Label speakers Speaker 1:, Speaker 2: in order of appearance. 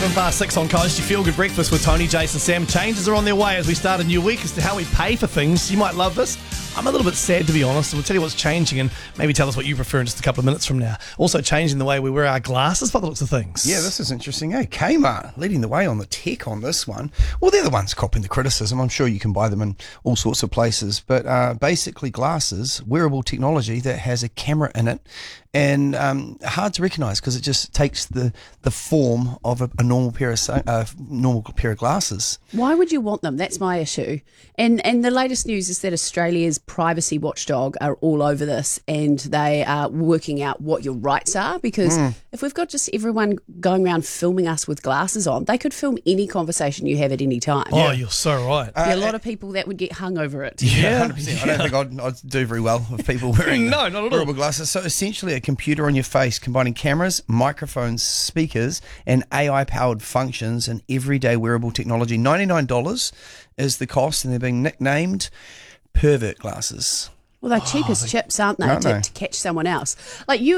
Speaker 1: 6 on Coast. You feel good breakfast with Tony, Jason, Sam. Changes are on their way as we start a new week as to how we pay for things. You might love this. I'm a little bit sad, to be honest. We'll tell you what's changing and maybe tell us what you prefer in just a couple of minutes from now. Also changing the way we wear our glasses by the looks of things.
Speaker 2: Yeah, this is interesting. Kmart leading the way on the tech on this one. Well, they're the ones copying the criticism. I'm sure you can buy them in all sorts of places. But basically glasses, wearable technology that has a camera in it and hard to recognise because it just takes the form of a normal pair of glasses.
Speaker 3: Why would you want them? That's my issue. And the latest news is that Australia's privacy watchdog are all over this and they are working out what your rights are because if we've got just everyone going around filming us with glasses on, they could film any conversation you have at any time.
Speaker 1: Oh, you're so right.
Speaker 3: There are a lot of people that would get hung over it.
Speaker 2: Yeah, 100%. I don't think I'd do very well with people wearing
Speaker 1: No, not at all.
Speaker 2: wearable glasses. So essentially a computer on your face combining cameras, microphones, speakers and AI-powered functions and everyday wearable technology. $99 is the cost and they're being nicknamed pervert glasses.
Speaker 3: Well, they're cheap as chips, aren't they,
Speaker 2: Aren't they?
Speaker 3: to catch someone else? Like you